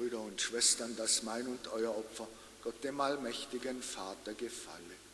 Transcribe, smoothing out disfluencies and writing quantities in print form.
Brüder und Schwestern, dass mein und euer Opfer Gott dem allmächtigen Vater gefalle.